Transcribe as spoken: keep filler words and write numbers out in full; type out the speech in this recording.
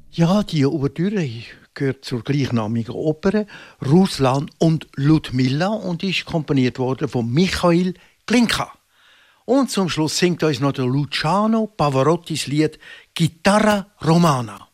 Ja, die Ouvertüre gehört zur gleichnamigen Oper Ruslan und Ludmilla und ist komponiert worden von Michail Glinka. Und zum Schluss singt uns noch der Luciano Pavarottis Lied Chitarra Romana.